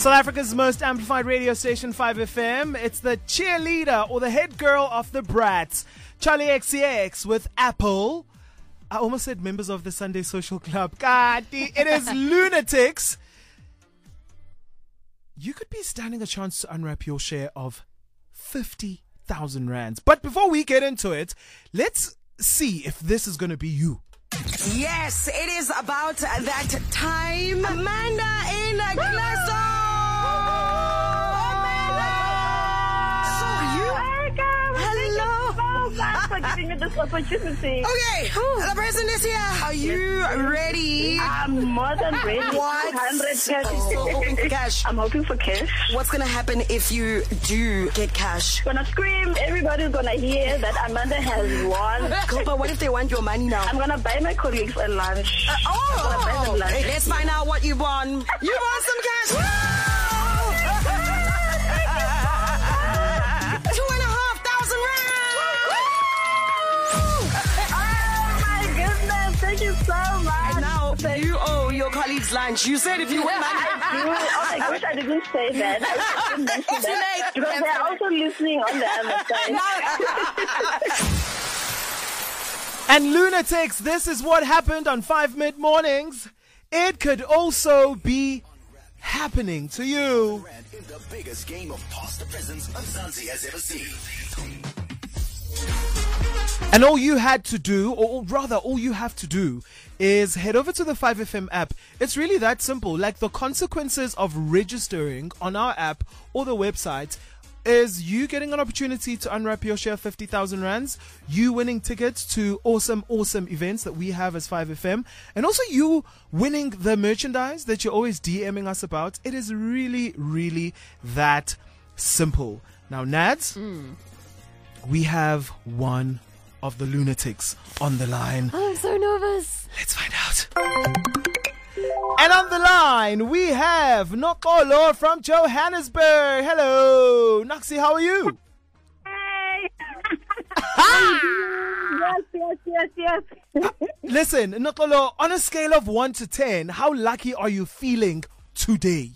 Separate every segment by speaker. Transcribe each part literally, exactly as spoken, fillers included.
Speaker 1: South Africa's most amplified radio station, five F M. It's the cheerleader or the head girl of the Brats, Charlie X C X with Apple. I almost said members of the Sunday Social Club. God, it is Lunatics. You could be standing a chance to unwrap your share of fifty thousand rands. But before we get into it, let's see if this is going to be you.
Speaker 2: Yes, it is about that time. Amanda in a class.
Speaker 3: Thanks for giving me this opportunity.
Speaker 2: Okay, the president is here. Are you ready?
Speaker 3: I'm more than ready.
Speaker 2: What?
Speaker 3: two hundred cash.
Speaker 2: Oh, hoping for cash.
Speaker 3: I'm hoping for cash.
Speaker 2: What's going to happen if you do get cash?
Speaker 3: Gonna scream. Everybody's gonna hear that Amanda has won.
Speaker 2: Cool, but what if they want your money now?
Speaker 3: I'm gonna buy my colleagues a lunch.
Speaker 2: Uh,
Speaker 3: I'm gonna buy
Speaker 2: oh,
Speaker 3: them lunch.
Speaker 2: let's find out what you won. You won some cash. Two and a half thousand rand.
Speaker 3: Thank you so much.
Speaker 2: And now you owe your colleagues lunch. You said if you win money.
Speaker 3: Oh my gosh, I didn't say that. I didn't mention that. Because they're also listening on the other side.
Speaker 1: And Lunatics, this is what happened on five Mid Mornings. It could also be happening to you.
Speaker 4: In the biggest game of past the presents Mzansi has ever seen.
Speaker 1: And all you had to do, or rather all you have to do, is head over to the five F M app. It's really that simple. Like, the consequences of registering on our app or the website is you getting an opportunity to unwrap your share of fifty thousand rands, you winning tickets to awesome, awesome events that we have as five F M, and also you winning the merchandise that you're always DMing us about. It is really, really that simple. Now, Nads, mm. we have one of the Lunatics on the line.
Speaker 5: Oh, I'm so nervous.
Speaker 1: Let's find out. And on the line, we have Nokolo from Johannesburg. Hello. Noxie, how are you?
Speaker 3: Hey.
Speaker 1: Ha!
Speaker 3: Yes, yes, yes, yes.
Speaker 1: uh, listen, Nokolo, on a scale of one to ten, how lucky are you feeling today?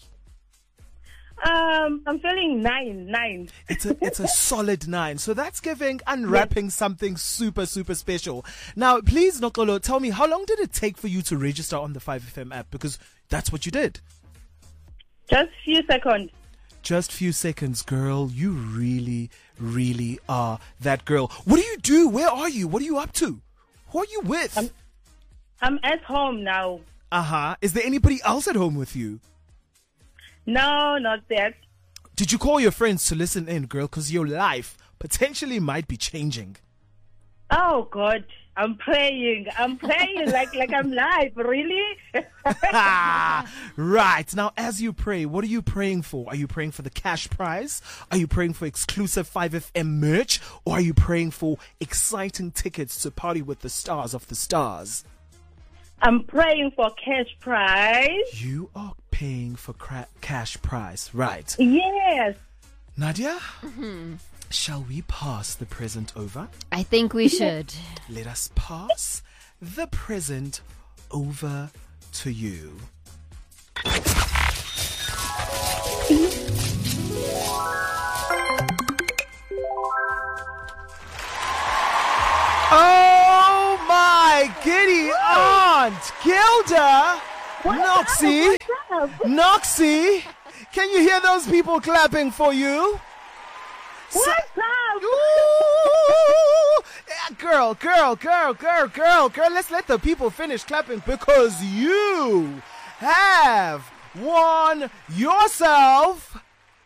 Speaker 3: Um, I'm feeling nine, nine.
Speaker 1: It's a it's a solid nine. So that's giving unwrapping yes. something super, super special. Now, please, Nokolo, tell me, how long did it take for you to register on the five F M app? Because that's what you did.
Speaker 3: Just few seconds.
Speaker 1: Just few seconds, girl. You really, really are that girl. What do you do? Where are you? What are you up to? Who are you with?
Speaker 3: I'm, I'm at home now.
Speaker 1: Uh-huh. Is there anybody else at home with you?
Speaker 3: No, not yet.
Speaker 1: Did you call your friends to listen in, girl? Because your life potentially might be changing.
Speaker 3: Oh, God. I'm praying. I'm praying like, like I'm live. Really?
Speaker 1: Right. Now, as you pray, what are you praying for? Are you praying for the cash prize? Are you praying for exclusive five F M merch? Or are you praying for exciting tickets to party with the stars of the stars?
Speaker 3: I'm praying for cash prize.
Speaker 1: You are paying for cra- cash prize, right?
Speaker 3: Yes.
Speaker 1: Nadia, mm-hmm. shall we pass the present over?
Speaker 5: I think we should.
Speaker 1: Let us pass the present over to you. Oh my giddy aunt, Gilda! Noxie! Noxie! Can you hear those people clapping for you?
Speaker 3: What's up?
Speaker 1: Ooh, yeah, girl, girl, girl, girl, girl, girl, let's let the people finish clapping because you have won yourself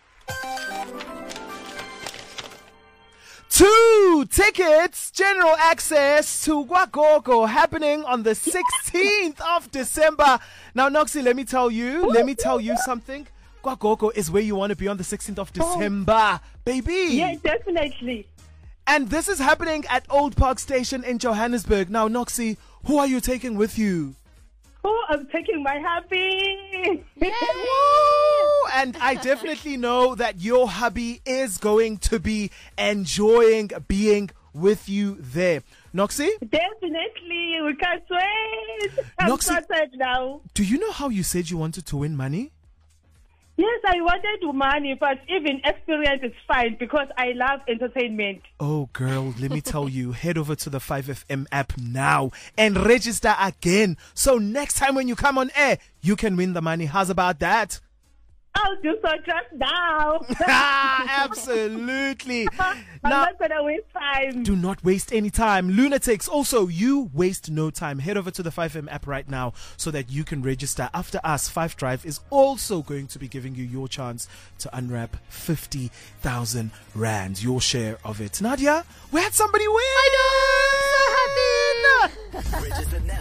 Speaker 1: two tickets, general access to Guagogo, happening on the sixteenth of December. Now, Noxie, let me tell you, let me tell you something. Guagogo is where you want to be on the sixteenth of December, oh. baby.
Speaker 3: Yeah, definitely.
Speaker 1: And this is happening at Old Park Station in Johannesburg. Now, Noxie, who are you taking with you?
Speaker 3: Oh, I'm taking my hubby.
Speaker 1: Woo! And I definitely know that your hubby is going to be enjoying being with you there. Noxie?
Speaker 3: Definitely. We can't wait. I'm
Speaker 1: Noxie,
Speaker 3: excited now.
Speaker 1: do you know how you said you wanted to win money?
Speaker 6: Yes, I wanted money, but even experience is fine because I love entertainment.
Speaker 1: Oh, girl, let me tell you, head over to the five F M app now and register again. So next time when you come on air, you can win the money. How's about that?
Speaker 6: I'll do so just now.
Speaker 1: Absolutely.
Speaker 6: I'm
Speaker 1: Now,
Speaker 6: not going to waste time.
Speaker 1: do not waste any time. Lunatics, also, you waste no time. Head over to the five M app right now so that you can register. After us, Five Drive is also going to be giving you your chance to unwrap fifty thousand rands, your share of it. Nadia, we had somebody win.
Speaker 5: I know. I'm so happy.
Speaker 4: Register now